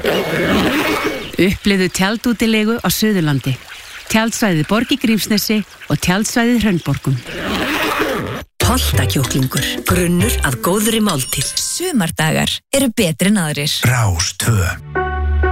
Upplifðu tjaldútilegu á Suðurlandi. Tjaldsvæðið Borg í Grímsnesi og tjaldsvæðið Hraunborgum. Holtakjúklingur, grunnur að góðri máltíð. Sumardagar eru betri en aðrir. Rás 2.